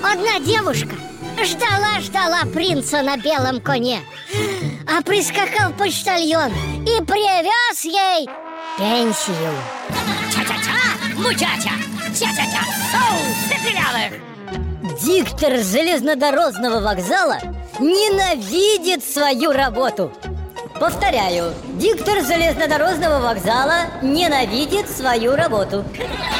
Одна девушка ждала принца на белом коне, а прискакал почтальон и привез ей пенсию. Ча-ча-ча, мучача, ча-ча-ча, соус пепелявых. Диктор железнодорожного вокзала ненавидит свою работу. Повторяю, диктор железнодорожного вокзала ненавидит свою работу.